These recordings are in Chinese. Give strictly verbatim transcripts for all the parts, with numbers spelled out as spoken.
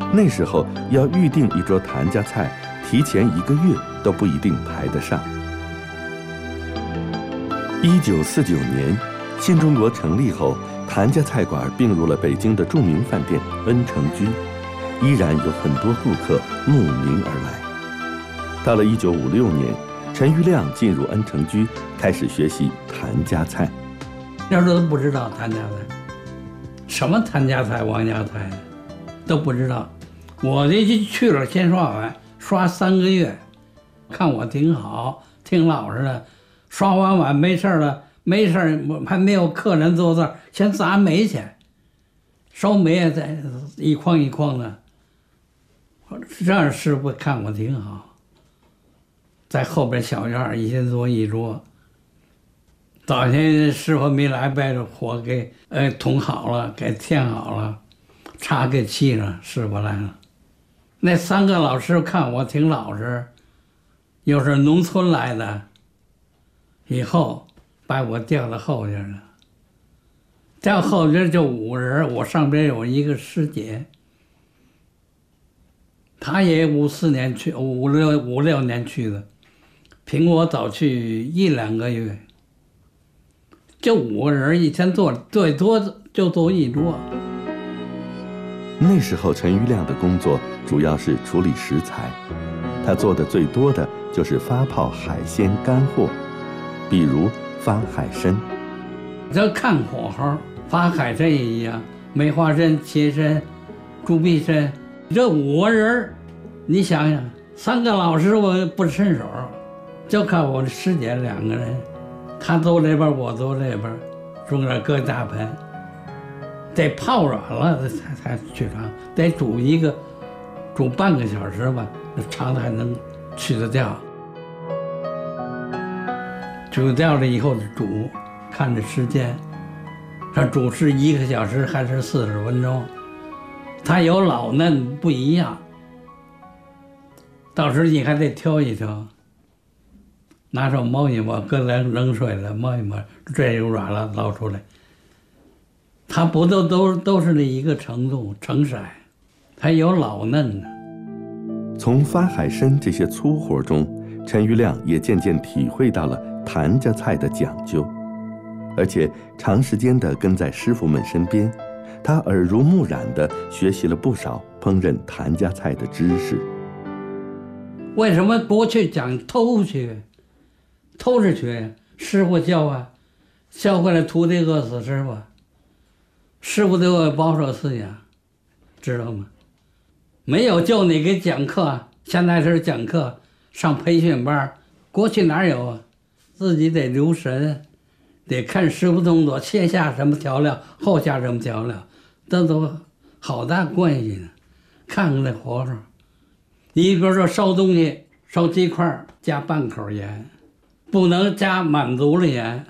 那时候要预定一桌谭家菜，提前一个月都不一定排得上。一九四九年，新中国成立后，谭家菜馆并入了北京的著名饭店恩城居，依然有很多顾客慕名而来。到了一九五六年，陈余亮进入恩城居，开始学习谭家菜。 那时候都不知道谭家菜，什么谭家菜、王家菜都不知道。我这就去了，先刷碗，刷三个月，看我挺好，挺老实的。刷完碗没事了，没事还没有客人坐这儿，先砸煤去，烧煤也在一筐一筐的。这样师傅看我挺好，在后边小院一人坐一桌。早先师傅没来，把这火给呃捅好了，给添好了，茶给沏上，师傅来了。那三个老师看我挺老实，又是农村来的，以后把我调到后边了。调后边就五人，我上边有一个师姐，她也五四年去，五六五六年去的，比我早去一两个月。就五个人一天做，最多就做一桌。 那时候陈余亮的工作主要是处理食材，他做的最多的就是发泡海鲜干货，比如发海参。 这看火候，发海参也一样，梅花参、茄参、猪臂参，这五个人，你想想，三个老师我不伸手，就靠我的师姐两个人。他坐这边，我坐这边，中间搁大盆，得泡软了才才去肠，得煮一个，煮半个小时吧，那肠子还能去得掉。煮掉了以后煮，看着时间，它煮是一个小时还是四十分钟，它有老嫩不一样，到时候你还得挑一挑。拿手摸一摸，搁冷冷水了摸一摸，这就软了，捞出来。它不都都都是那一个程度成色，它有老嫩的。 从发海参这些粗活中，陈余亮也渐渐体会到了谭家菜的讲究，而且长时间地跟在师傅们身边，他耳濡目染地学习了不少烹饪谭家菜的知识。 为什么不去讲偷学？偷着学，师傅教啊，教会了徒弟饿死师傅，师傅都有保守思想，知道吗？没有就你给讲课，现在是讲课，上培训班，过去哪有啊？自己得留神，得看师傅动作，先下什么调料，后下什么调料，这都好大关系呢。看看那火候，你比如说烧东西，烧鸡块加半口盐。不能加满足了盐。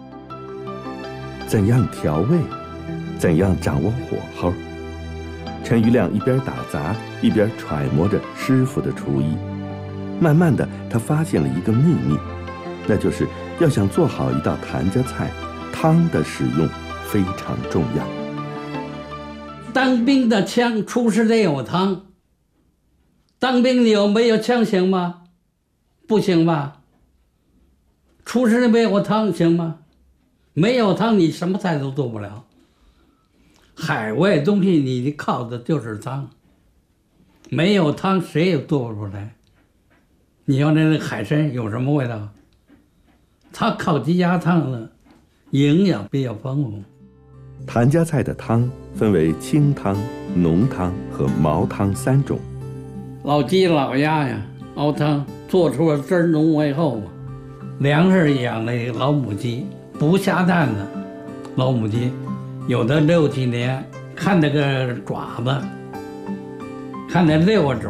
怎样调味？怎样掌握火候？陈余亮一边打杂，一边揣摩着师傅的厨艺。慢慢的，他发现了一个秘密，那就是要想做好一道谭家菜，汤的使用非常重要。 当兵的枪，厨师得有汤。当兵你有没有枪行吗？不行吧？厨师没有汤行吗？没有汤你什么菜都做不了。海外东西你靠的就是汤，没有汤谁也做不出来。你要那个海参有什么味道？它靠鸡鸭汤的，营养比较丰富。 谭家菜的汤分为清汤、浓汤和毛汤三种。 老鸡老鸭呀，熬汤做出了汁浓味厚。粮食养的老母鸡，不下蛋的老母鸡，有的六七年，看那个爪子，看那六个爪，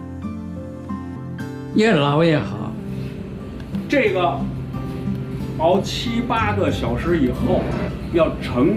越老越好。 这个熬七八个小时以后，要成